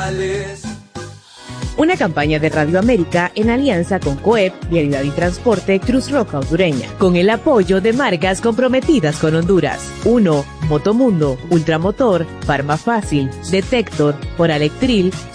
Morales. Una campaña de Radio América en alianza con COEP, Vialidad y Transporte, Cruz Roja Hondureña, con el apoyo de marcas comprometidas con Honduras. 1. Motomundo, Ultramotor, Farmafácil, Detector, Oralectril,